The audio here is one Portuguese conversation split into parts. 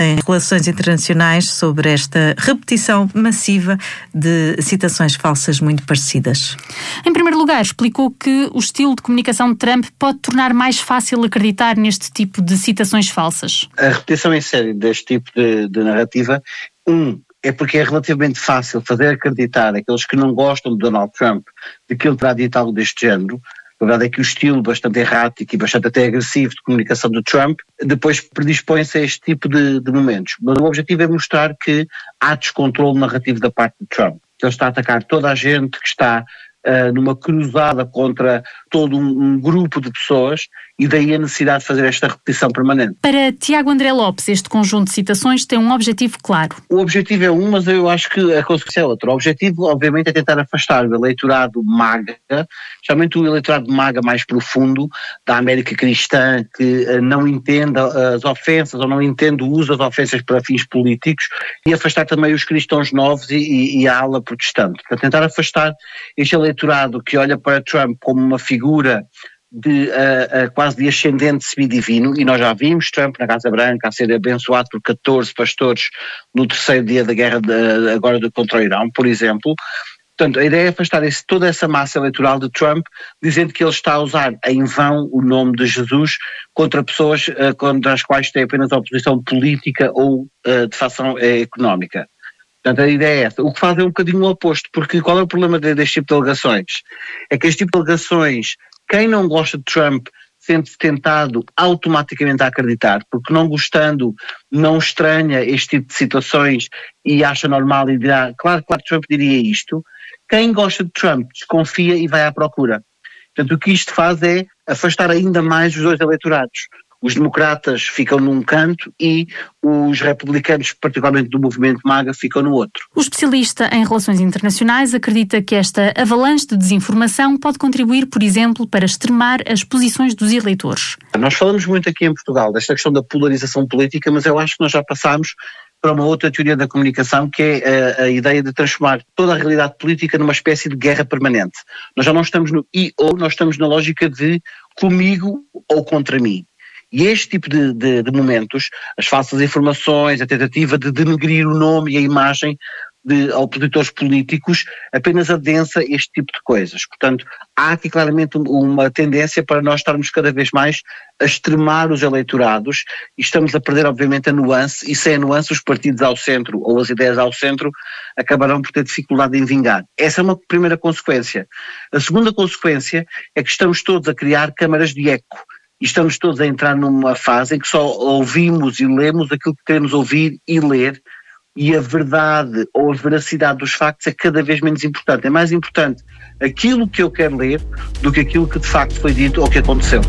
em Relações Internacionais sobre esta repetição massiva de citações falsas muito parecidas. Em primeiro lugar, explicou que o estilo de comunicação de Trump pode tornar mais fácil acreditar neste tipo de citações falsas. A repetição em série deste tipo de narrativa, é porque é relativamente fácil fazer acreditar aqueles que não gostam de Donald Trump de que ele terá dito algo deste género. A verdade é que o estilo bastante errático e bastante até agressivo de comunicação do Trump depois predispõe-se a este tipo de momentos. Mas o objetivo é mostrar que há descontrole narrativo da parte de Trump. Ele está a atacar toda a gente, que está numa cruzada contra todo um grupo de pessoas, e daí a necessidade de fazer esta repetição permanente. Para Tiago André Lopes, este conjunto de citações tem um objetivo claro. O objetivo é mas eu acho que a consequência é outra. O objetivo, obviamente, é tentar afastar o eleitorado MAGA, especialmente o eleitorado MAGA mais profundo, da América cristã, que não entende as ofensas ou não entende o uso das ofensas para fins políticos, e afastar também os cristãos novos e a ala protestante. Para tentar afastar este eleitorado que olha para Trump como uma figura quase de ascendente semidivino, e nós já vimos Trump na Casa Branca a ser abençoado por 14 pastores no terceiro dia da guerra agora contra o Irão, por exemplo. Portanto, a ideia é afastar toda essa massa eleitoral de Trump, dizendo que ele está a usar em vão o nome de Jesus contra pessoas contra as quais tem apenas oposição política ou de facção económica. Portanto, a ideia é essa. O que faz é um bocadinho o oposto, porque qual é o problema deste tipo de alegações? É que este tipo de alegações, quem não gosta de Trump sente-se tentado automaticamente a acreditar, porque não gostando, não estranha este tipo de situações e acha normal e dirá, claro, Trump diria isto. Quem gosta de Trump desconfia e vai à procura. Portanto, o que isto faz é afastar ainda mais os dois eleitorados. Os democratas ficam num canto e os republicanos, particularmente do movimento MAGA, ficam no outro. O especialista em relações internacionais acredita que esta avalanche de desinformação pode contribuir, por exemplo, para extremar as posições dos eleitores. Nós falamos muito aqui em Portugal desta questão da polarização política, mas eu acho que nós já passámos para uma outra teoria da comunicação, que é a ideia de transformar toda a realidade política numa espécie de guerra permanente. Nós já não estamos no ou, nós estamos na lógica de comigo ou contra mim. E este tipo de momentos, as falsas informações, a tentativa de denegrir o nome e a imagem de opositores políticos, apenas adensa este tipo de coisas. Portanto, há aqui claramente uma tendência para nós estarmos cada vez mais a extremar os eleitorados, e estamos a perder, obviamente, a nuance, e sem a nuance os partidos ao centro ou as ideias ao centro acabarão por ter dificuldade em vingar. Essa é uma primeira consequência. A segunda consequência é que estamos todos a criar câmaras de eco. E estamos todos a entrar numa fase em que só ouvimos e lemos aquilo que queremos ouvir e ler, e a verdade ou a veracidade dos factos é cada vez menos importante. É mais importante aquilo que eu quero ler do que aquilo que de facto foi dito ou que aconteceu.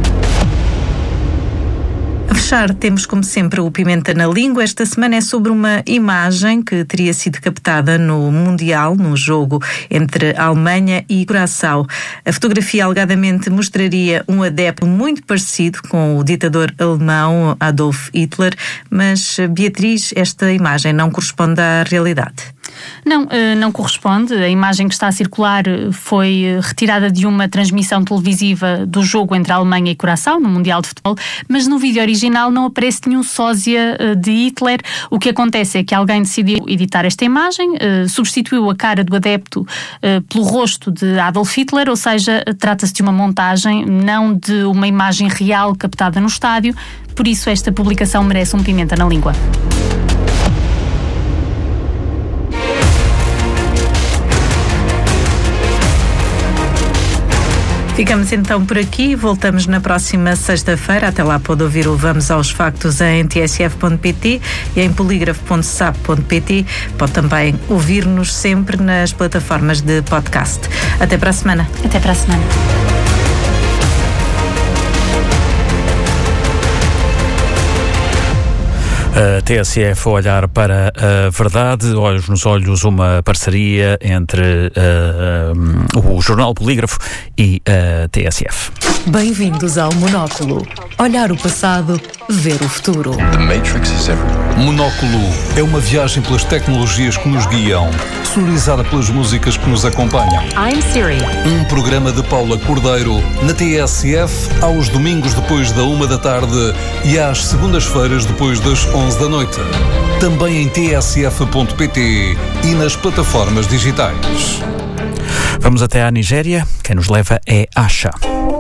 A fechar, temos como sempre o Pimenta na Língua. Esta semana é sobre uma imagem que teria sido captada no Mundial, no jogo entre a Alemanha e Curaçao. A fotografia alegadamente mostraria um adepto muito parecido com o ditador alemão Adolf Hitler, mas, Beatriz, esta imagem não corresponde à realidade. Não corresponde. A imagem que está a circular foi retirada de uma transmissão televisiva do jogo entre a Alemanha e Curaçao, no Mundial de Futebol, mas no vídeo original não aparece nenhum sósia de Hitler. O que acontece é que alguém decidiu editar esta imagem, substituiu a cara do adepto pelo rosto de Adolf Hitler, ou seja, trata-se de uma montagem, não de uma imagem real captada no estádio. Por isso esta publicação merece um Pimenta na Língua. Ficamos então por aqui, voltamos na próxima sexta-feira. Até lá pode ouvir o Vamos aos Factos em tsf.pt e em polígrafo.sap.pt. Pode também ouvir-nos sempre nas plataformas de podcast. Até para a semana. Até para a semana. A TSF a olhar para a verdade, olhos nos olhos, uma parceria entre o Jornal Polígrafo e a TSF. Bem-vindos ao Monóculo. Olhar o passado, ver o futuro. The Matrix is everywhere. Monóculo é uma viagem pelas tecnologias que nos guiam, sonorizada pelas músicas que nos acompanham. I'm Siri. Um programa de Paula Cordeiro na TSF aos domingos depois da 13h e às segundas-feiras depois das 23h. Também em tsf.pt e nas plataformas digitais. Vamos até à Nigéria. Quem nos leva é Asha.